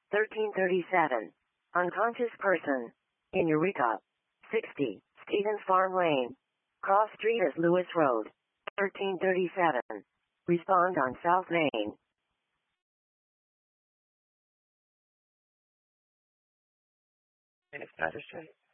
1337. Unconscious person. In Eureka. 60. Stevens Farm Lane. Cross Street is Lewis Road. 1337. Respond on South Main. And it's not a straight.